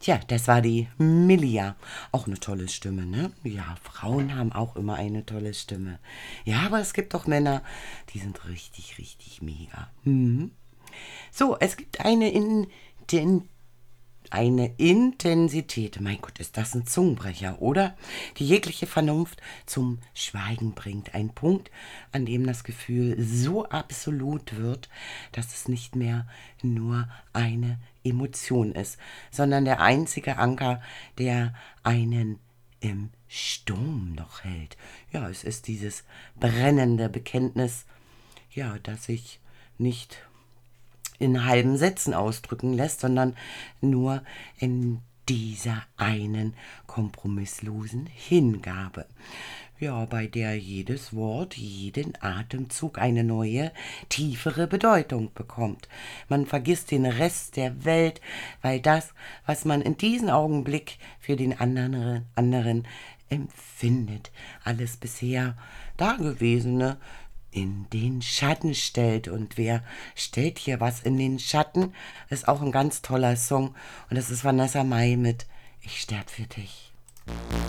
Tja, das war die Millia. Auch eine tolle Stimme, ne? Ja, Frauen haben auch immer eine tolle Stimme. Ja, aber es gibt auch Männer, die sind richtig, richtig mega. Mhm. So, es gibt eine Intensität. Mein Gott, ist das ein Zungenbrecher, oder? Die jegliche Vernunft zum Schweigen bringt. Ein Punkt, an dem das Gefühl so absolut wird, dass es nicht mehr nur eine Emotion ist, sondern der einzige Anker, der einen im Sturm noch hält. Ja, es ist dieses brennende Bekenntnis, ja, dass ich nicht in halben Sätzen ausdrücken lässt, sondern nur in dieser einen kompromisslosen Hingabe. Ja, bei der jedes Wort, jeden Atemzug eine neue, tiefere Bedeutung bekommt. Man vergisst den Rest der Welt, weil das, was man in diesem Augenblick für den anderen empfindet, alles bisher Dagewesene in den Schatten stellt. Und wer stellt hier was in den Schatten? Ist auch ein ganz toller Song. Und das ist Vanessa Mai mit Ich sterb für dich.